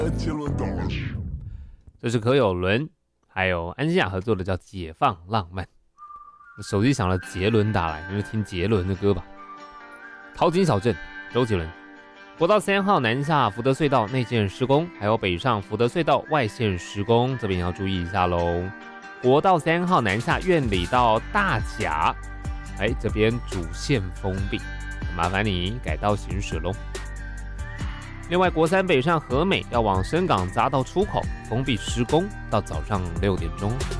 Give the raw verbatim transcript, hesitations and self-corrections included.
这是可有伦还有安心亚合作的叫《解放浪漫》。手机响了，杰伦打来，那就听杰伦的歌吧。桃景小镇，周杰伦。国道三号南下福德隧道内线施工，还有北上福德隧道外线施工，这边要注意一下喽。国道三号南下苑里到大甲，哎，这边主线封闭，麻烦你改道行驶喽。另外，国三北上和美要往深港匝道出口封闭施工，到早上六点钟。